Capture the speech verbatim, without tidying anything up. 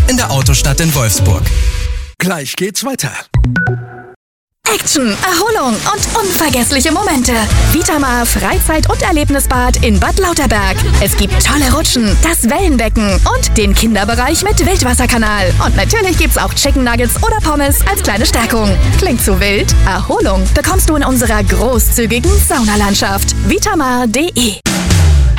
in der Autostadt in Wolfsburg. Gleich geht's weiter. Action, Erholung und unvergessliche Momente. Vitamar Freizeit- und Erlebnisbad in Bad Lauterberg. Es gibt tolle Rutschen, das Wellenbecken und den Kinderbereich mit Wildwasserkanal. Und natürlich gibt's auch Chicken Nuggets oder Pommes als kleine Stärkung. Klingt zu wild? Erholung bekommst du in unserer großzügigen Saunalandschaft. Vitamar punkt de